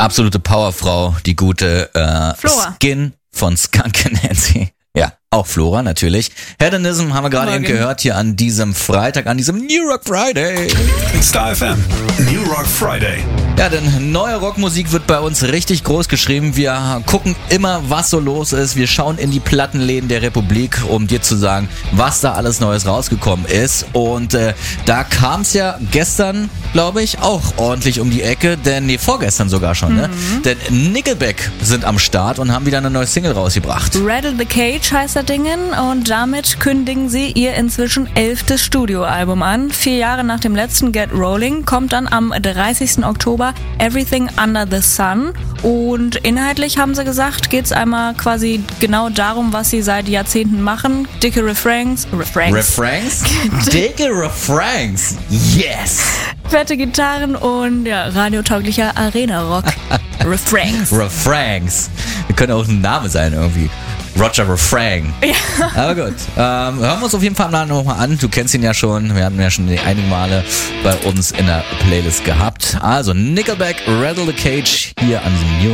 Absolute Powerfrau, die gute Flora. Skin von Skunk Nancy. Ja, auch Flora natürlich. Hedonism haben wir gerade eben gehört hier an diesem Freitag, an diesem New Rock Friday. Star FM, New Rock Friday. Ja, denn neue Rockmusik wird bei uns richtig groß geschrieben. Wir gucken immer, was so los ist. Wir schauen in die Plattenläden der Republik, um dir zu sagen, was da alles Neues rausgekommen ist. Und da kam es ja gestern, glaube ich, auch ordentlich um die Ecke. Vorgestern sogar schon, ne? Denn Nickelback sind am Start und haben wieder eine neue Single rausgebracht. Rattle the Cage heißt das Dingen und damit kündigen sie ihr inzwischen 11. Studioalbum an. 4 Jahre nach dem letzten Get Rolling kommt dann am 30. Oktober Everything Under the Sun und inhaltlich haben sie gesagt, geht's einmal quasi genau darum, was sie seit Jahrzehnten machen. Dicke Refrains? Dicke Refrains, yes! Fette Gitarren und ja, radiotauglicher Arena-Rock. Refrains. Wir können auch ein Name sein irgendwie. Roger Refrang. Ja. Aber gut. Hören wir uns auf jeden Fall nochmal an. Du kennst ihn ja schon. Wir hatten ihn ja schon einige Male bei uns in der Playlist gehabt. Also Nickelback, Rattle the Cage hier an diesem New